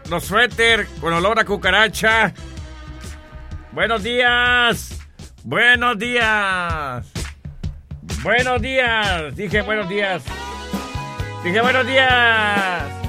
los suéter con olor a cucaracha. Buenos días. Buenos días. Buenos días. Dije buenos días. Dije buenos días.